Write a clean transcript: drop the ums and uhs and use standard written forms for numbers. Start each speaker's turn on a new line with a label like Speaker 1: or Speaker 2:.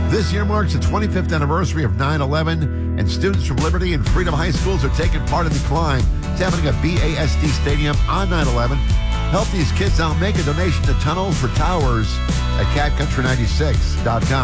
Speaker 1: This year marks the 25th anniversary of 9/11, and students from Liberty and Freedom High Schools are taking part in the climb. It's happening at BASD Stadium on 9/11. Help these kids out. Make a donation to Tunnels for Towers at catcountry96.com.